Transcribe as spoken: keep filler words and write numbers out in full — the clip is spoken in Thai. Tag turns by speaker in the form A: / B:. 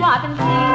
A: หรอเต็มที่